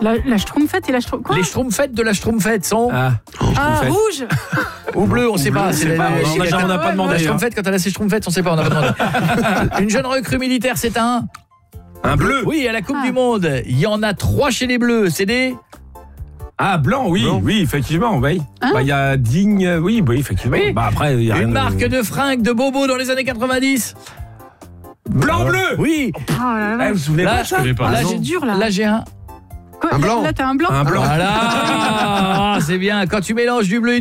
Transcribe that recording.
La Schtroumpfette et la Schtroumpfette. Quoi ? Les Schtroumpfettes de la Schtroumpfette sont rouge. ou bleu, on sait pas. On n'a pas demandé. La Schtroumpfette, quand elle a ses Schtroumpfettes, on sait pas, on n'a pas demandé. Une jeune recrue militaire, c'est un bleu. Oui, à la Coupe du Monde, il y en a 3 chez les Bleus, c'est des blanc, oui, effectivement, oui. Il y a Digne, oui, effectivement. Oui. Après, il y a une marque de fringues de bobo dans les années 90. Blanc-bleu. Oui. Oh là là. Vous vous souvenez pas ça? C'est dur là. Là, j'ai un Quoi, Un blanc. Là, t'as un blanc. Un blanc. Voilà. C'est bien. Quand tu mélanges du bleu